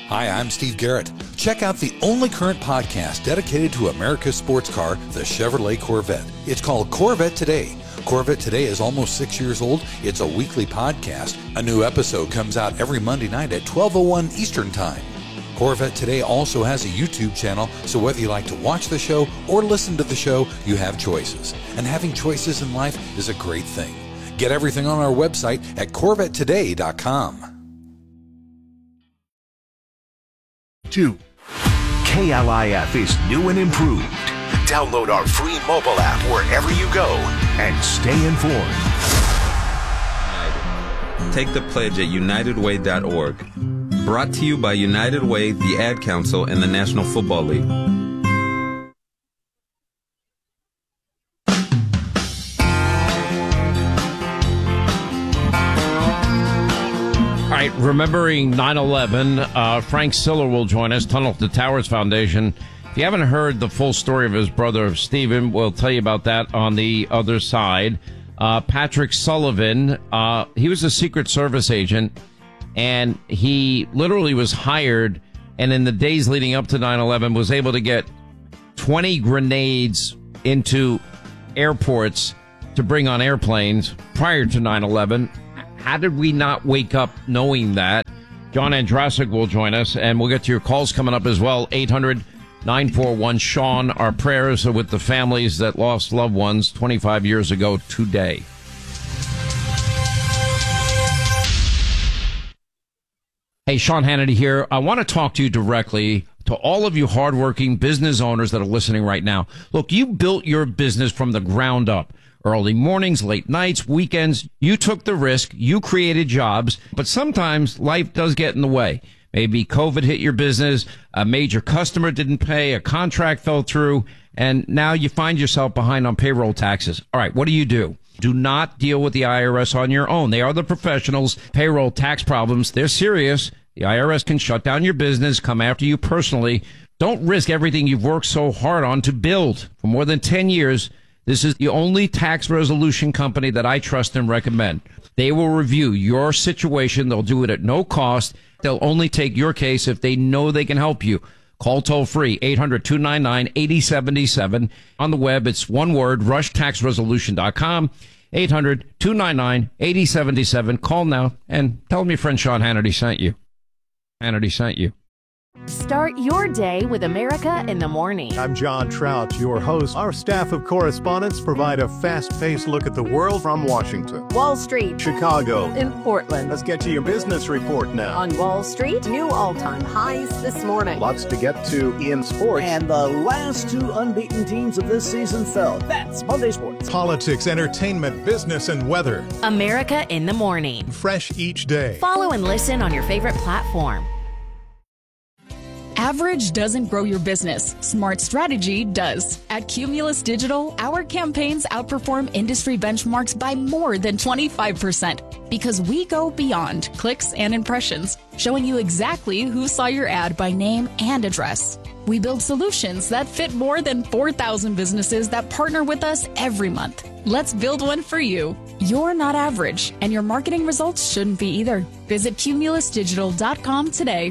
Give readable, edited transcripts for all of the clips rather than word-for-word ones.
Hi, I'm Steve Garrett. Check out the only current podcast dedicated to America's sports car, the Chevrolet Corvette. It's called Corvette Today. Corvette Today is almost 6 years old. It's a weekly podcast. A new episode comes out every Monday night at 12:01 Eastern Time. Corvette Today also has a YouTube channel, so whether you like to watch the show or listen to the show, you have choices. And having choices in life is a great thing. Get everything on our website at CorvetteToday.com. 2. KLIF is new and improved. Download our free mobile app wherever you go and stay informed. Take the pledge at UnitedWay.org. Brought to you by United Way, the Ad Council, and the National Football League. All right, remembering 9/11, Frank Siller will join us, Tunnel to Towers Foundation. If you haven't heard the full story of his brother, Stephen, we'll tell you about that on the other side. Patrick Sullivan, he was a Secret Service agent, and he literally was hired, and in the days leading up to 9/11 was able to get 20 grenades into airports to bring on airplanes prior to 9/11. How did we not wake up knowing that? John Andrasik will join us, and we'll get to your calls coming up as well. 800-941-SEAN. Our prayers are with the families that lost loved ones 25 years ago today. Hey, Sean Hannity here. I want to talk to you directly, to all of you hardworking business owners that are listening right now. Look, you built your business from the ground up. Early mornings, late nights, weekends. You took the risk. You created jobs. But sometimes life does get in the way. Maybe COVID hit your business, a major customer didn't pay, a contract fell through, and now you find yourself behind on payroll taxes. All right, what do? Do not deal with the IRS on your own. They are the professionals. Payroll tax problems, they're serious. The IRS can shut down your business, come after you personally. Don't risk everything you've worked so hard on to build. For more than 10 years, this is the only tax resolution company that I trust and recommend. They will review your situation. They'll do it at no cost. They'll only take your case if they know they can help you. Call toll free, 800-299-8077. On the web, it's one word, rushtaxresolution.com, 800-299-8077. Call now and tell them your friend Sean Hannity sent you. Hannity sent you. Start your day with America in the Morning. I'm John Trout, your host. Our staff of correspondents provide a fast-paced look at the world from Washington, Wall Street, Chicago, in Portland. Let's get to your business report now. On Wall Street, new all-time highs this morning. Lots to get to in sports. And the last two unbeaten teams of this season fell. That's Monday Sports. Politics, entertainment, business, and weather. America in the Morning. Fresh each day. Follow and listen on your favorite platform. Average doesn't grow your business. Smart strategy does. At Cumulus Digital, our campaigns outperform industry benchmarks by more than 25% because we go beyond clicks and impressions, showing you exactly who saw your ad by name and address. We build solutions that fit more than 4,000 businesses that partner with us every month. Let's build one for you. You're not average, and your marketing results shouldn't be either. Visit cumulusdigital.com today.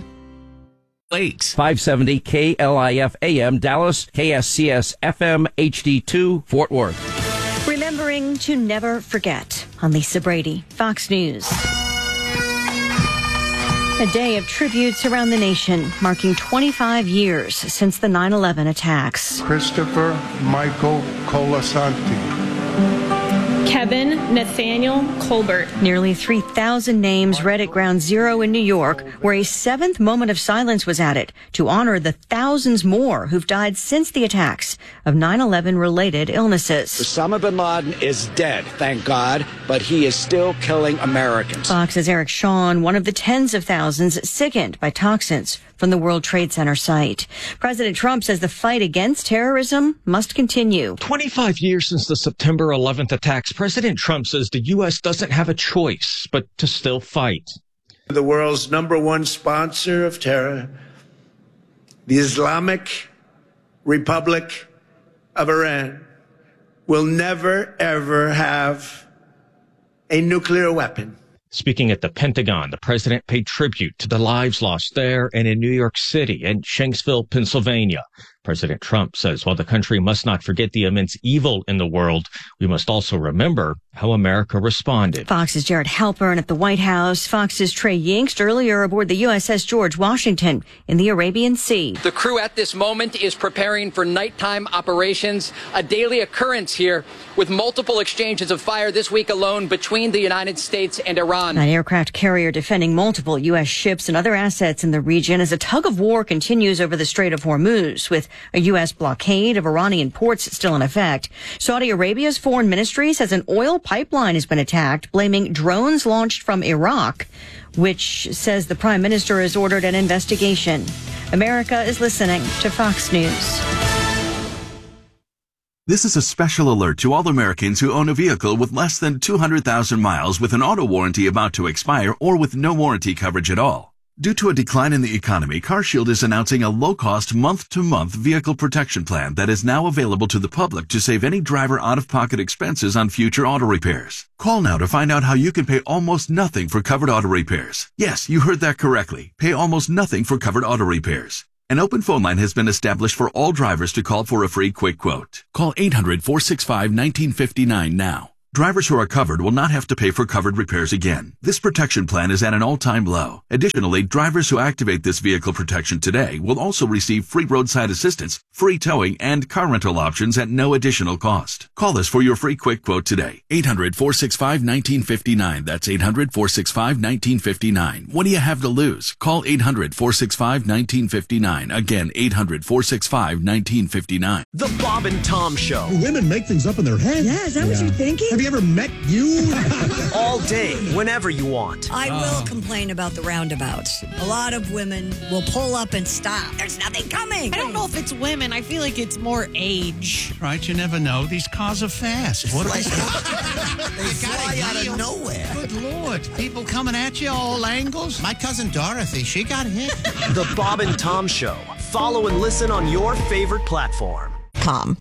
570 KLIF AM Dallas, KSCS FM HD2 Fort Worth. Remembering to never forget. I'm Lisa Brady, Fox News. A day of tributes around the nation, marking 25 years since the 9/11 attacks. Christopher Michael Colasanti. Kevin Nathaniel Colbert. Nearly 3,000 names read at Ground Zero in New York, where a seventh moment of silence was added to honor the thousands more who've died since the attacks of 9/11 related illnesses. Osama bin Laden is dead, thank God, but he is still killing Americans. Fox's Eric Shawn, one of the tens of thousands sickened by toxins from the World Trade Center site. President Trump says the fight against terrorism must continue. 25 years since the September 11th attacks, President Trump says the U.S. doesn't have a choice but to still fight. The world's #1 sponsor of terror, the Islamic Republic of Iran, will never, ever have a nuclear weapon. Speaking at the Pentagon, the president paid tribute to the lives lost there and in New York City and Shanksville, Pennsylvania. President Trump says while the country must not forget the immense evil in the world, we must also remember how America responded. Fox's Jared Halpern at the White House. Fox's Trey Yingst earlier aboard the USS George Washington in the Arabian Sea. The crew at this moment is preparing for nighttime operations, a daily occurrence here with multiple exchanges of fire this week alone between the United States and Iran. An aircraft carrier defending multiple U.S. ships and other assets in the region as a tug of war continues over the Strait of Hormuz, with a U.S. blockade of Iranian ports still in effect. Saudi Arabia's foreign ministry says an oil pipeline has been attacked, blaming drones launched from Iraq, which says the prime minister has ordered an investigation. America is listening to Fox News. This is a special alert to all Americans who own a vehicle with less than 200,000 miles with an auto warranty about to expire or with no warranty coverage at all. Due to a decline in the economy, CarShield is announcing a low-cost month-to-month vehicle protection plan that is now available to the public to save any driver out-of-pocket expenses on future auto repairs. Call now to find out how you can pay almost nothing for covered auto repairs. Yes, you heard that correctly. Pay almost nothing for covered auto repairs. An open phone line has been established for all drivers to call for a free quick quote. Call 800-465-1959 now. Drivers who are covered will not have to pay for covered repairs again. This protection plan is at an all-time low. Additionally, drivers who activate this vehicle protection today will also receive free roadside assistance, free towing, and car rental options at no additional cost. Call us for your free quick quote today. 800-465-1959. That's 800-465-1959. What do you have to lose? Call 800-465-1959. Again, 800-465-1959. The Bob and Tom Show. Do women make things up in their head? Yeah, is that what you're thinking? Have you ever met you? All day, whenever you want. I will complain about the roundabouts. A lot of women will pull up and stop. There's nothing coming. I don't know if it's women. I feel like it's more age. Right, you never know. These cars are fast. What They fly out of nowhere. Good Lord. People coming at you all angles. My cousin Dorothy, she got hit. The Bob and Tom Show. Follow and listen on your favorite platform. Tom.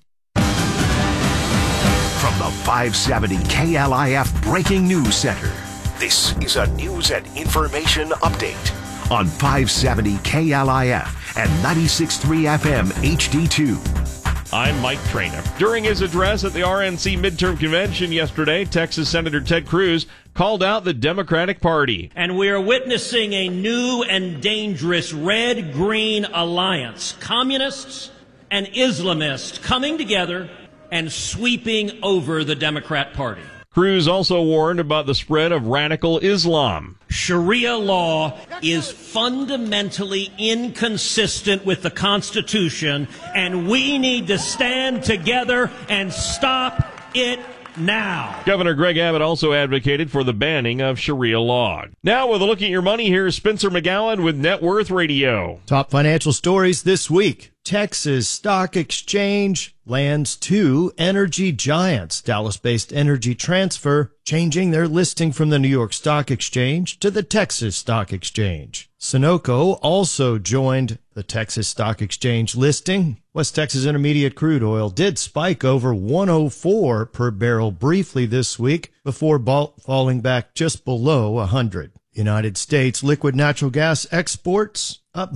From the 570 KLIF Breaking News Center, this is a news and information update on 570 KLIF and 96.3 FM HD2. I'm Mike Trainer. During his address at the RNC midterm convention yesterday, Texas Senator Ted Cruz called out the Democratic Party. And we are witnessing a new and dangerous red-green alliance. Communists and Islamists coming together and sweeping over the Democrat Party. Cruz also warned about the spread of radical Islam. Sharia law is fundamentally inconsistent with the Constitution, and we need to stand together and stop it now. Governor Greg Abbott also advocated for the banning of Sharia law. Now, with a look at your money, here's Spencer McGowan with Net Worth Radio. Top financial stories this week. Texas Stock Exchange lands two energy giants. Dallas-based Energy Transfer changing their listing from the New York Stock Exchange to the Texas Stock Exchange. Sunoco also joined the Texas Stock Exchange listing. West Texas Intermediate crude oil did spike over 104 per barrel briefly this week before falling back just below 100. United States liquid natural gas exports up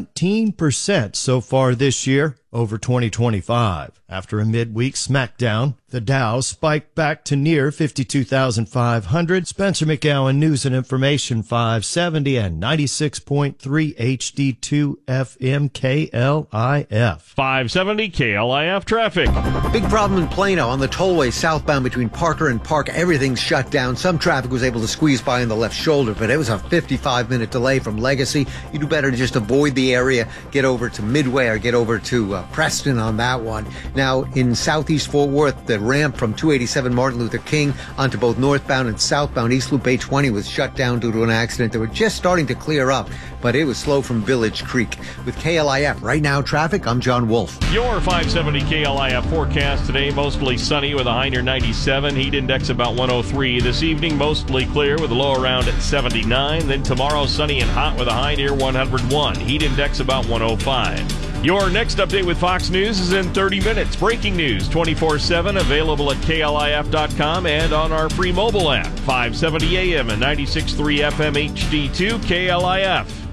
19% so far this year over 2025. After a midweek smackdown, the Dow spiked back to near 52,500. Spencer McGowan, News and Information 570 and 96.3 HD2 FM KLIF. 570 KLIF traffic. Big problem in Plano on the tollway southbound between Parker and Park. Everything's shut down. Some traffic was able to squeeze by on the left shoulder, but it was a 55-minute delay from Legacy. You do better to just avoid the area, get over to Midway or get over to Preston on that one. Now, in southeast Fort Worth, the ramp from 287 Martin Luther King onto both northbound and southbound East Loop 820 was shut down due to an accident. They were just starting to clear up, but it was slow from Village Creek. With KLIF Right Now Traffic, I'm John Wolf. Your 570 KLIF forecast today, mostly sunny with a high near 97. Heat index about 103. This evening, mostly clear with a low around at 79. Then tomorrow, sunny and hot with a high near 101. Heat index about 105. Your next update with Fox News is in 30 minutes. Breaking news 24/7, available at KLIF.com and on our free mobile app. 570 AM and 96.3 FM HD2 KLIF.